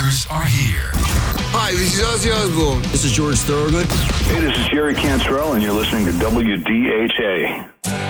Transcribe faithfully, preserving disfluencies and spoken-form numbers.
answers are here. Hi, this is Ozzy Osbourne. This is George Thorogood. Hey, this is Jerry Cantrell, and you're listening to W D H A.